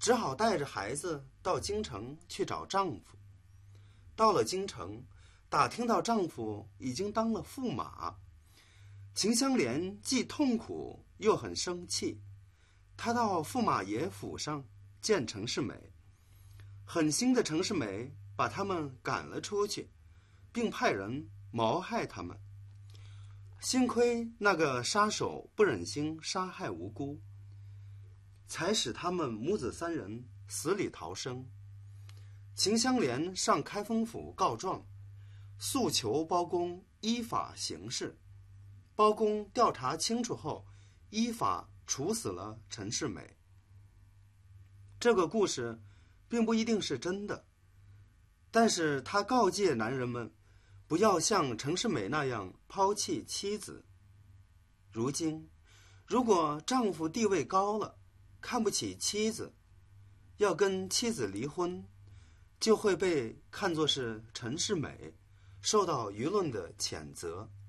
只好带着孩子到京城去找丈夫。到了京城，打听到丈夫已经当了驸马。秦香莲既痛苦又很生气，她到驸马爷府上见程世美，狠心的程世美把他们赶了出去，并派人谋害他们。幸亏那个杀手不忍心杀害无辜，才使他们母子三人死里逃生。秦香莲上开封府告状，诉求包公依法行事。包公调查清楚后，依法处死了程世美。这个故事并不一定是真的，但是他告诫男人们不要像程世美那样抛弃妻子。如今，如果丈夫地位高了，看不起妻子，要跟妻子离婚，就会被看作是程世美，受到舆论的谴责。